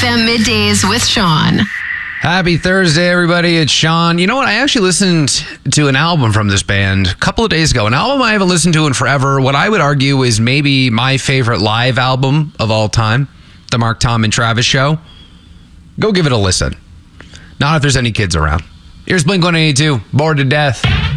FM Middays with Sean. Happy Thursday, everybody. It's Sean. You know what? I actually listened to an album from this band a couple of days ago. An album I haven't listened to in forever. What I would argue is maybe my favorite live album of all time, The Mark, Tom, and Travis Show. Go give it a listen. Not if there's any kids around. Here's Blink-182, Bored to Death.